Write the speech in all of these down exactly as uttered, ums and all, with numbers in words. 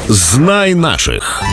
Знай наших.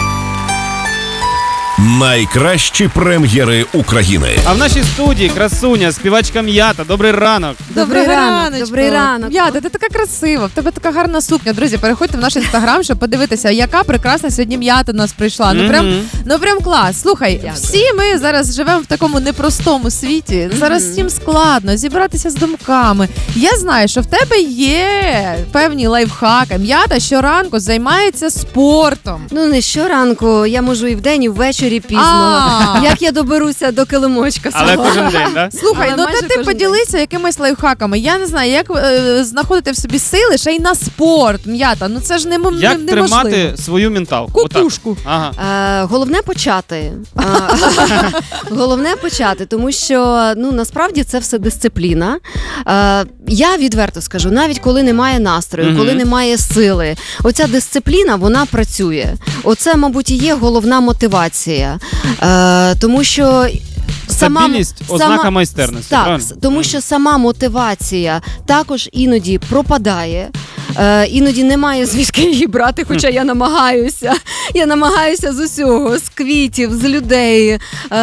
Найкращі прем'єри України. А в нашій студії красуня, співачка М'ята. Добрий ранок. Добрий ранок. Добрий ранок. М'ята, ти така красива, в тебе така гарна сукня. Друзі, переходьте в наш інстаграм, щоб подивитися, яка прекрасна сьогодні М'ята до нас прийшла. Ну прям, ну прям клас. Слухай, Дякую. всі ми зараз живемо в такому непростому світі. Зараз всім складно зібратися з думками. Я знаю, що в тебе є певні лайфхаки. М'ята щоранку займається спортом. Ну не щоранку, я можу і вдень, і ввечері пізно. А. Як я доберуся до килимочка Але свого? кожен день, так? Слухай, Але ну майже та ти кожен поділися якимись лайфхаками. Я не знаю, як е, знаходити в собі сили ще й на спорт, М'ята. Ну це ж не, м- Як неможливо. тримати свою менталку? Отак. Кукушку. Ага. Е, головне почати. Е, головне почати, тому що ну насправді це все дисципліна. Е, я відверто скажу, навіть коли немає настрою, Мгм. коли немає сили, оця дисципліна, вона працює. Оце, мабуть, і є головна мотивація. Е, тому що сама Стабільність – ознака майстерності, Так, правильно? с- тому що сама мотивація також іноді пропадає. Е, іноді немає звідки її брати, хоча я намагаюся. Я намагаюся з усього, з квітів, з людей, е,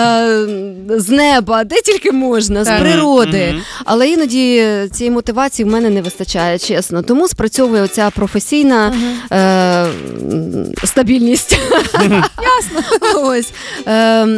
з неба, де тільки можна, з Так. природи. Мгм. Але іноді цієї мотивації в мене не вистачає, чесно. Тому спрацьовує оця професійна е, стабільність. Ясно. Ось. Е,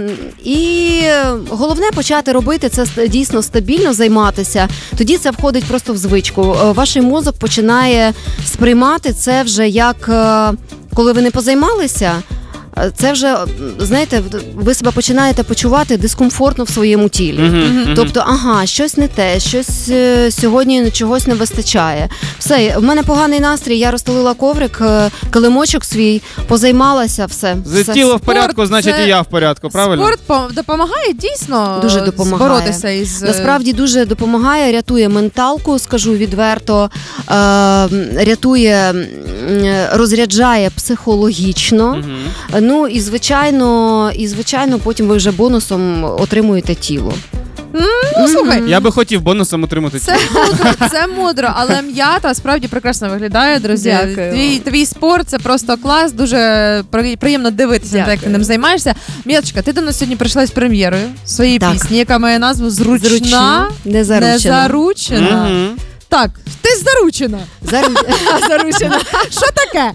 і головне почати робити це ст- дійсно стабільно займатися. Тоді це входить просто в звичку. Е, Ваш мозок починає сприймати це вже як, е, коли ви не позаймалися, е, це вже, знаєте, ви себе починаєте почувати дискомфортно в своєму тілі. Мгм, мгм. Тобто, ага, щось не те, щось е, сьогодні чогось не вистачає. Все, в мене поганий настрій, я розстелила коврик, е, килимочок свій, позаймалася, все. З все. тіло в порядку, значить це- і я в порядку, правильно? Спорт по- допомагає дійсно Дуже допомагає. боротися із... Насправді дуже допомагає, рятує менталку, скажу відверто, е, рятує, м, розряджає психологічно. Мгм. Ну і звичайно, і звичайно, потім ви вже бонусом отримуєте тіло. Ну, слухай, Я би хотів бонусом отримати це мудро, це мудро, але М'ята справді прекрасно виглядає, друзі. Дякую. Твій, твій спорт – це просто клас, дуже при- приємно дивитися на те, як ти Дякую. ним займаєшся. М'яточка, ти до нас сьогодні прийшла з прем'єрою своєї Так. пісні, яка має назву «Зручна, Зручна, незаручена. незаручена». Мгм. Так, ти заручена. Зару- Заручена. Що таке?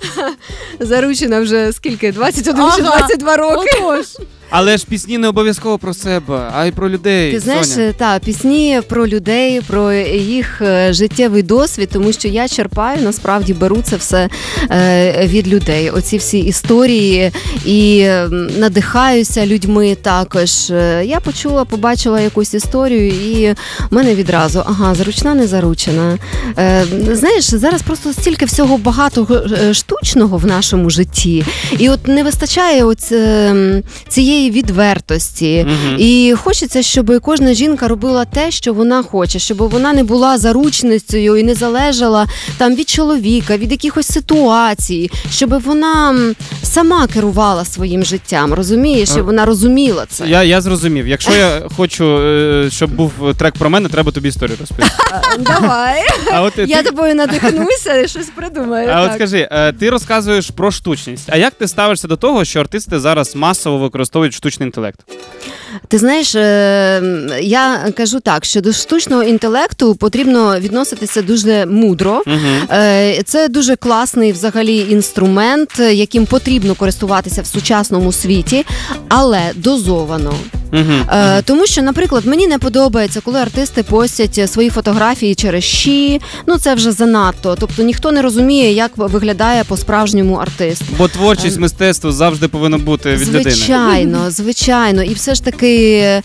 Заручена вже скільки? двадцять один чи Ага. двадцять два роки. Отож. Але ж пісні не обов'язково про себе, а й про людей. Ти знаєш, Соня. та пісні про людей, про їх е, життєвий досвід, тому що я черпаю, насправді беру це все е, від людей. Оці всі історії і е, надихаюся людьми також. Е, Я почула, побачила якусь історію, і в мене відразу ага, заручна, не заручена. Е, Знаєш, зараз просто стільки всього багато е, штучного в нашому житті, і от не вистачає оць, е, цієї відвертості. Мгм. І хочеться, щоб кожна жінка робила те, що вона хоче, щоб вона не була заручницею і не залежала там від чоловіка, від якихось ситуацій, щоб вона м, сама керувала своїм життям, розумієш? І вона розуміла це. Я, я зрозумів. Якщо я хочу, е, щоб був трек про мене, треба тобі історію розповісти. Давай. А от, Я ти, тобою надихнуся і щось придумаю. а от так. скажи, е, ти розказуєш про штучність. А як ти ставишся до того, що артисти зараз масово використовують штучний інтелект? Ти знаєш, е, я кажу так, що до штучного інтелекту потрібно відноситися дуже мудро. Угу. Е, Це дуже класний взагалі інструмент, яким потрібно користуватися в сучасному світі, але дозовано. Угу. Е, Тому що, наприклад, мені не подобається, коли артисти постять свої фотографії через щі. Ну це вже занадто. Тобто ніхто не розуміє, як виглядає по-справжньому артист. Бо творчість, мистецтво завжди повинно бути від людини. Звичайно, звичайно. І все ж таки, е,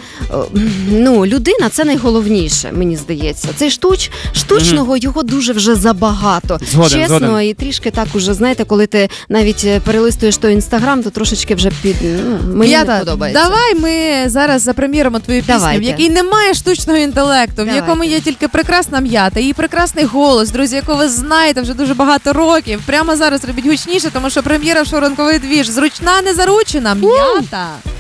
ну, людина – це найголовніше, мені здається. Цей штуч, штучного його дуже вже забагато. Згоден, Чесно, згоден. і трішки так уже, знаєте, коли ти навіть перелистуєш той інстаграм, то трошечки вже під, ну, мені М'ята, не подобається. давай ми зараз запрем'єримо твою пісню, Давайте. в якій немає штучного інтелекту, в Давайте. якому є тільки прекрасна М'ята, її прекрасний голос, друзі, якого ви знаєте вже дуже багато років. Прямо зараз робіть гучніше, тому що прем'єра в шоу «Ранковий двіж». Зручна, не заручена, М'ята.